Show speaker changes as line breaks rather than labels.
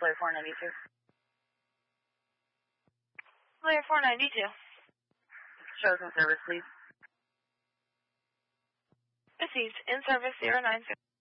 Layer 492.
Layer 492.
Shows in service, please.
Received. In service 096.